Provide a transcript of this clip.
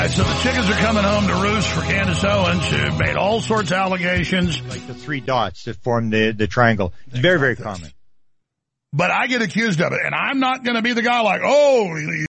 So the chickens are coming home to roost for Candace Owens, who made all sorts of allegations. Like the three dots that form the triangle. Very, very common. But I get accused of it, and I'm not going to be the guy like, oh,